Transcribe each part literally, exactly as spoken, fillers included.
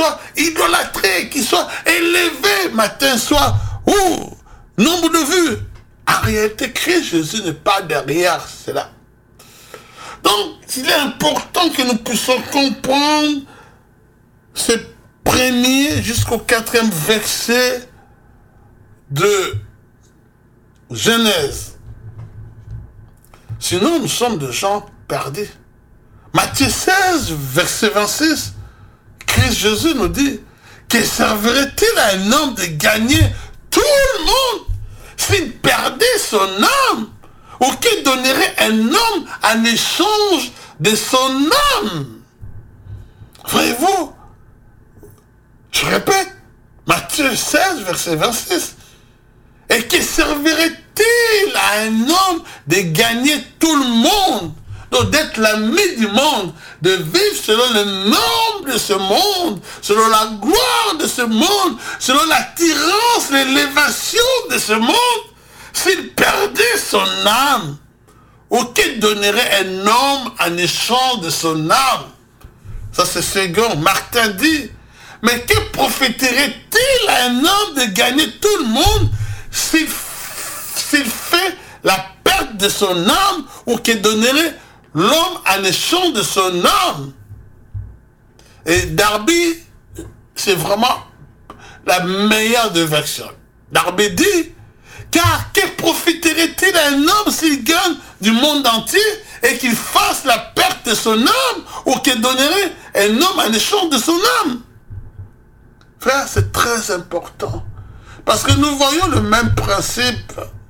soit idolâtré, qu'il soit élevé matin, soir, ou nombre de vues. En réalité, Christ Jésus n'est pas derrière cela. Donc, il est important que nous puissions comprendre ce premier jusqu'au quatrième verset de Genèse. Sinon, nous sommes des gens perdus. Matthieu seize, verset vingt-six, Christ Jésus nous dit, que servirait-il à un homme de gagner tout le monde s'il perdait son âme, ou qu'il donnerait un homme en échange de son âme? Voyez-vous, je répète, Matthieu seize, verset vingt-six, et que servirait-il à un homme de gagner tout le monde, donc d'être l'ami du monde, de vivre selon les normes de ce monde, selon la gloire de ce monde, selon l'attirance, l'élévation de ce monde, s'il perdait son âme, ou qu'il donnerait un homme en échange de son âme? Ça c'est second. Martin dit, mais que profiterait-il à un homme de gagner tout le monde s'il s'il fait la perte de son âme, ou qu'il donnerait l'homme en échange de son âme? Et Darby, c'est vraiment la meilleure des versions. Darby dit, car que profiterait-il à un homme s'il gagne du monde entier et qu'il fasse la perte de son âme, ou qu'il donnerait un homme en échange de son âme? Frère, c'est très important. Parce que nous voyons le même principe.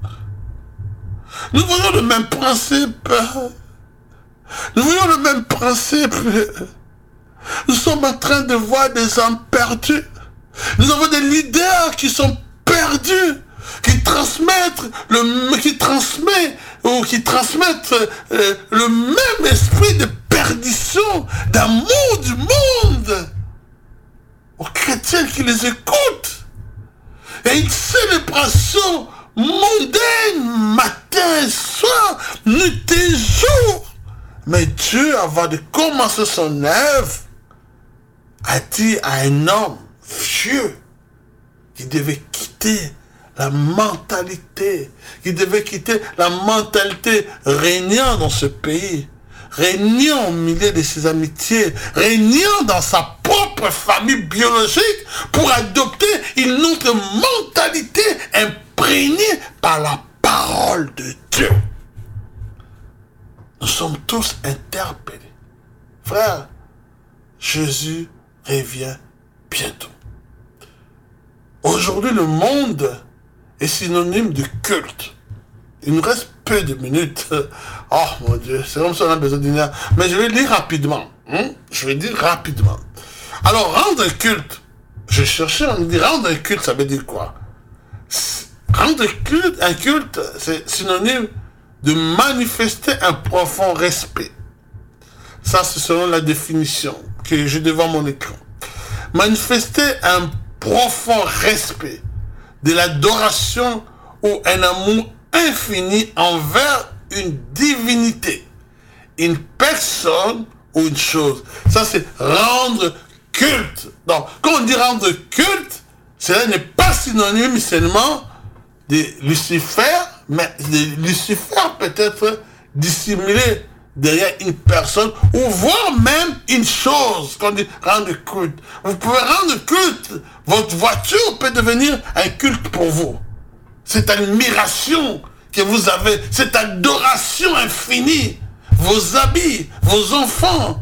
Nous voyons le même principe. Nous voyons le même principe. Nous sommes en train de voir des hommes perdus. Nous avons des leaders qui sont perdus, qui transmettent le, qui transmettent ou qui transmettent euh, le même esprit de perdition, d'amour du monde aux chrétiens qui les écoutent. Et une célébration mondaine, matin et soir, nuit et jour. Mais Dieu, avant de commencer son œuvre, a dit à un homme vieux qui devait quitter la mentalité, qui devait quitter la mentalité régnant dans ce pays, régnant au milieu de ses amitiés, régnant dans sa propre famille biologique, pour adopter une autre mentalité imprégnée par la parole de Dieu. Nous sommes tous interpellés. Frère, Jésus revient bientôt. Aujourd'hui, le monde est synonyme de culte. Il nous reste peu de minutes. Oh mon Dieu, c'est comme ça on a besoin d'une heure. Mais je vais lire rapidement. Hein? Je vais dire rapidement. Alors, rendre culte. Je cherchais, on dit rendre culte, ça veut dire quoi? Rendre culte, un culte, c'est synonyme de manifester un profond respect. Ça, c'est selon la définition que j'ai devant mon écran. Manifester un profond respect, de l'adoration ou un amour infini envers une divinité, une personne ou une chose. Ça, c'est rendre culte. Donc, quand on dit rendre culte, cela n'est pas synonyme seulement de Lucifer, mais de Lucifer peut être dissimulé derrière une personne, ou voire même une chose, qu'on dit rendre culte. Vous pouvez rendre culte, votre voiture peut devenir un culte pour vous. Cette admiration que vous avez, cette adoration infinie, vos habits, vos enfants.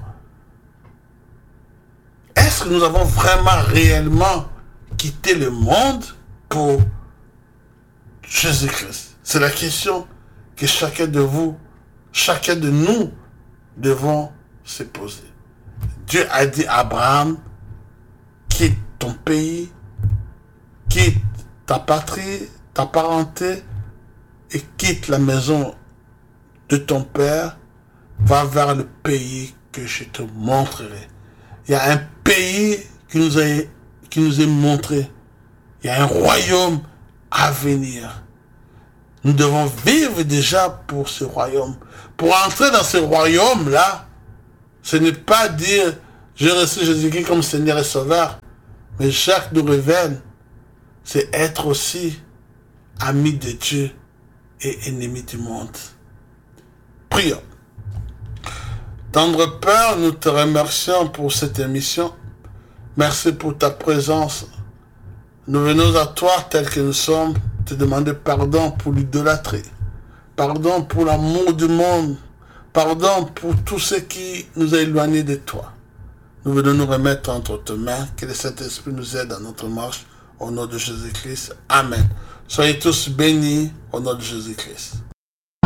Est-ce que nous avons vraiment réellement quitté le monde pour Jésus-Christ? C'est la question que chacun de vous, chacun de nous devons se poser. Dieu a dit à Abraham, quitte ton pays, quitte ta patrie, ta parenté, et quitte la maison de ton père, va vers le pays que je te montrerai. Il y a un pays qui nous est, qui nous est montré. Il y a un royaume à venir. Nous devons vivre déjà pour ce royaume. Pour entrer dans ce royaume-là, ce n'est pas dire, J'ai reçu Jésus-Christ comme Seigneur et Sauveur. Mais Jacques nous révèle, c'est être aussi ami de Dieu et ennemi du monde. Prions. Tendre Père, nous te remercions pour cette émission. Merci pour ta présence. Nous venons à toi tel que nous sommes, te demander pardon pour l'idolâtrie, pardon pour l'amour du monde, pardon pour tout ce qui nous a éloignés de toi. Nous venons nous remettre entre tes mains, que le Saint-Esprit nous aide dans notre marche, au nom de Jésus-Christ. Amen. Soyez tous bénis au nom de Jésus-Christ.